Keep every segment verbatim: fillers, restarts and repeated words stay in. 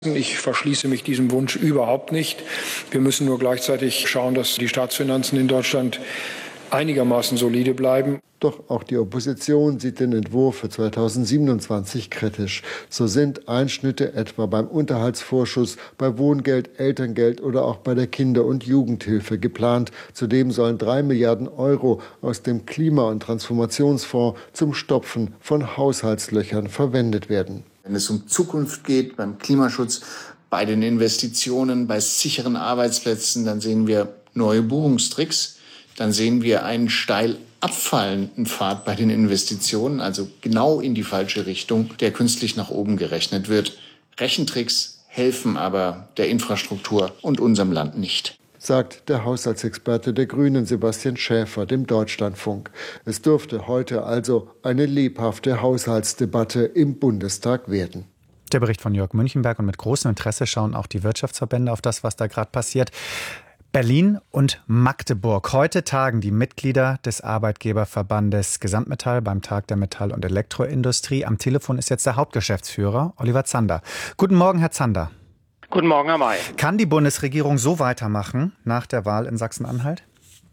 Ich verschließe mich diesem Wunsch überhaupt nicht. Wir müssen nur gleichzeitig schauen, dass die Staatsfinanzen in Deutschland einigermaßen solide bleiben. Doch auch die Opposition sieht den Entwurf für zweitausendsiebenundzwanzig kritisch. So sind Einschnitte etwa beim Unterhaltsvorschuss, bei Wohngeld, Elterngeld oder auch bei der Kinder- und Jugendhilfe geplant. Zudem sollen drei Milliarden Euro aus dem Klima- und Transformationsfonds zum Stopfen von Haushaltslöchern verwendet werden. Wenn es um Zukunft geht, beim Klimaschutz, bei den Investitionen, bei sicheren Arbeitsplätzen, dann sehen wir neue Buchungstricks. Dann sehen wir einen steil abfallenden Pfad bei den Investitionen, also genau in die falsche Richtung, der künstlich nach oben gerechnet wird. Rechentricks helfen aber der Infrastruktur und unserem Land nicht, sagt der Haushaltsexperte der Grünen Sebastian Schäfer dem Deutschlandfunk. Es dürfte heute also eine lebhafte Haushaltsdebatte im Bundestag werden. Der Bericht von Jörg Münchenberg, und mit großem Interesse schauen auch die Wirtschaftsverbände auf das, was da gerade passiert. Berlin und Magdeburg. Heute tagen die Mitglieder des Arbeitgeberverbandes Gesamtmetall beim Tag der Metall- und Elektroindustrie. Am Telefon ist jetzt der Hauptgeschäftsführer Oliver Zander. Guten Morgen, Herr Zander. Guten Morgen, Herr May. Kann die Bundesregierung so weitermachen nach der Wahl in Sachsen-Anhalt?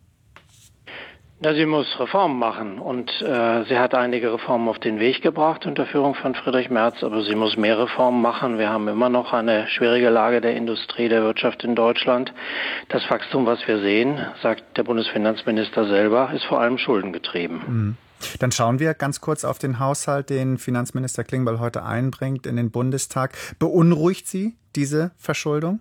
Ja, sie muss Reformen machen und äh, sie hat einige Reformen auf den Weg gebracht unter Führung von Friedrich Merz, aber sie muss mehr Reformen machen. Wir haben immer noch eine schwierige Lage der Industrie, der Wirtschaft in Deutschland. Das Wachstum, was wir sehen, sagt der Bundesfinanzminister selber, ist vor allem schuldengetrieben. Mhm. Dann schauen wir ganz kurz auf den Haushalt, den Finanzminister Klingbeil heute einbringt in den Bundestag. Beunruhigt Sie diese Verschuldung?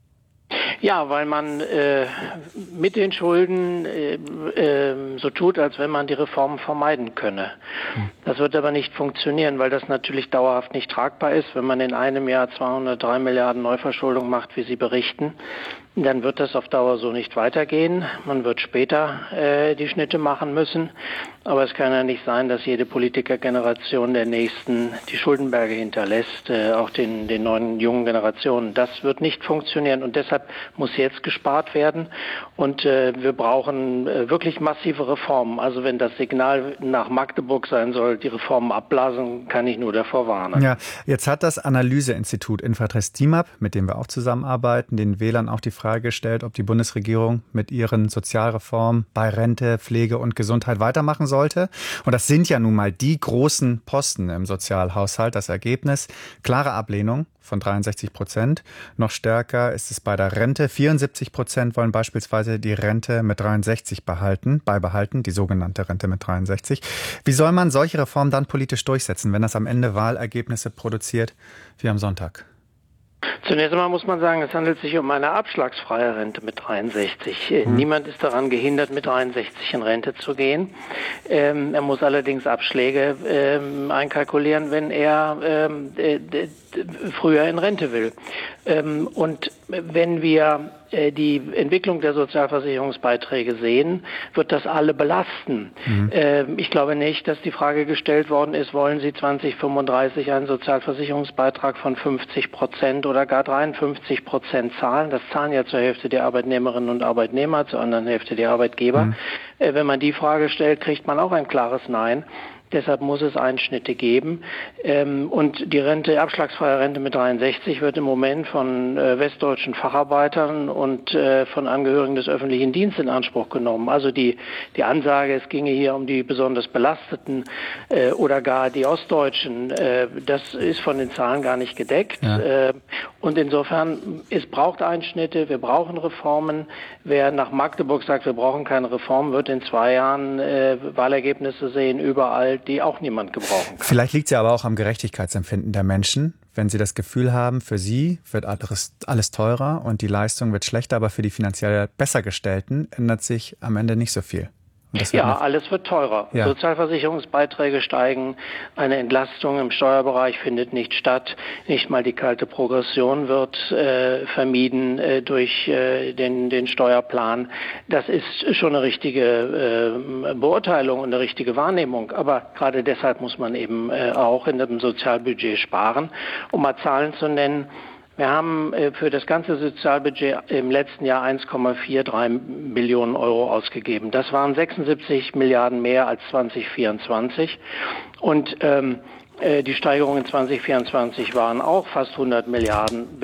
Ja, weil man äh, mit den Schulden äh, äh, so tut, als wenn man die Reformen vermeiden könne. Das wird aber nicht funktionieren, weil das natürlich dauerhaft nicht tragbar ist. Wenn man in einem Jahr zweihundertdrei Milliarden Neuverschuldung macht, wie Sie berichten, dann wird das auf Dauer so nicht weitergehen. Man wird später äh, die Schnitte machen müssen. Aber es kann ja nicht sein, dass jede Politikergeneration der nächsten die Schuldenberge hinterlässt, äh, auch den, den neuen jungen Generationen. Das wird nicht funktionieren und deshalb muss jetzt gespart werden. Und äh, wir brauchen äh, wirklich massive Reformen. Also wenn das Signal nach Magdeburg sein soll, die Reformen abblasen, kann ich nur davor warnen. Ja, jetzt hat das Analyseinstitut Infratest DIMAP, mit dem wir auch zusammenarbeiten, den Wählern auch die Frage gestellt, ob die Bundesregierung mit ihren Sozialreformen bei Rente, Pflege und Gesundheit weitermachen sollte. Und das sind ja nun mal die großen Posten im Sozialhaushalt. Das Ergebnis: klare Ablehnung von dreiundsechzig Prozent. Noch stärker ist es bei der Rente. vierundsiebzig Prozent wollen beispielsweise die Rente mit dreiundsechzig behalten, beibehalten, die sogenannte Rente mit dreiundsechzig. Wie soll man solche Reformen dann politisch durchsetzen, wenn das am Ende Wahlergebnisse produziert wie am Sonntag? Zunächst einmal muss man sagen, es handelt sich um eine abschlagsfreie Rente mit dreiundsechzig. Mhm. Niemand ist daran gehindert, mit dreiundsechzig in Rente zu gehen. Ähm, er muss allerdings Abschläge ähm, einkalkulieren, wenn er ähm, d- d- früher in Rente will. Ähm, und wenn wir äh, die Entwicklung der Sozialversicherungsbeiträge sehen, wird das alle belasten. Mhm. Ähm, ich glaube nicht, dass die Frage gestellt worden ist, wollen Sie zwanzig fünfunddreißig einen Sozialversicherungsbeitrag von fünfzig Prozent oder gar dreiundfünfzig Prozent zahlen? Das zahlen ja zur Hälfte die Arbeitnehmerinnen und Arbeitnehmer, zur anderen Hälfte die Arbeitgeber. Mhm. Äh, wenn man die Frage stellt, kriegt man auch ein klares Nein. Deshalb muss es Einschnitte geben. Ähm, und die Rente, abschlagsfreie Rente mit dreiundsechzig wird im Moment von äh, westdeutschen Facharbeitern und äh, von Angehörigen des öffentlichen Dienstes in Anspruch genommen. Also die, die Ansage, es ginge hier um die besonders Belasteten äh, oder gar die Ostdeutschen, äh, das ist von den Zahlen gar nicht gedeckt. Ja. Äh, und insofern, es braucht Einschnitte, wir brauchen Reformen. Wer nach Magdeburg sagt, wir brauchen keine Reformen, wird in zwei Jahren äh, Wahlergebnisse sehen, überall, die auch niemand gebrauchen kann. Vielleicht liegt es ja aber auch am Gerechtigkeitsempfinden der Menschen, wenn sie das Gefühl haben, für sie wird alles, alles teurer und die Leistung wird schlechter, aber für die finanziell Bessergestellten ändert sich am Ende nicht so viel. Ja, alles wird teurer. Ja. Sozialversicherungsbeiträge steigen, eine Entlastung im Steuerbereich findet nicht statt. Nicht mal die kalte Progression wird äh, vermieden äh, durch äh, den, den Steuerplan. Das ist schon eine richtige äh, Beurteilung und eine richtige Wahrnehmung. Aber gerade deshalb muss man eben äh, auch in dem Sozialbudget sparen. Um mal Zahlen zu nennen: Wir haben für das ganze Sozialbudget im letzten Jahr eins Komma dreiundvierzig Billionen Euro ausgegeben. Das waren sechsundsiebzig Milliarden mehr als zwanzig vierundzwanzig. Und ähm, Die Steigerungen in zwanzig vierundzwanzig waren auch fast hundert Milliarden.